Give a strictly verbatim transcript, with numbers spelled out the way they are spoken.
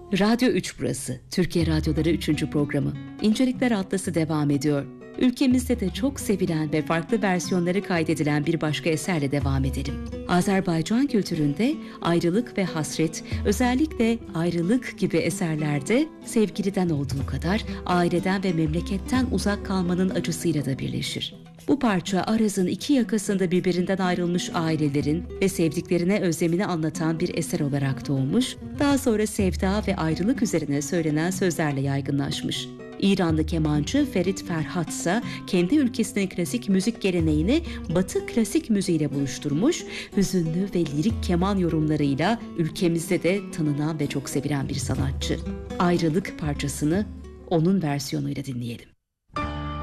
Radyo üç burası. Türkiye Radyoları üçüncü programı. İncelikler Atlası devam ediyor. Ülkemizde de çok sevilen ve farklı versiyonları kaydedilen bir başka eserle devam edelim. Azerbaycan kültüründe ayrılık ve hasret, özellikle ayrılık gibi eserlerde sevgiliden olduğu kadar aileden ve memleketten uzak kalmanın acısıyla da birleşir. Bu parça Araz'ın iki yakasında birbirinden ayrılmış ailelerin ve sevdiklerine özlemini anlatan bir eser olarak doğmuş, daha sonra sevda ve ayrılık üzerine söylenen sözlerle yaygınlaşmış. İranlı kemancı Ferit Ferhat ise kendi ülkesinin klasik müzik geleneğini Batı klasik müziğiyle buluşturmuş, hüzünlü ve lirik keman yorumlarıyla ülkemizde de tanınan ve çok sevilen bir sanatçı. Ayrılık parçasını onun versiyonuyla dinleyelim.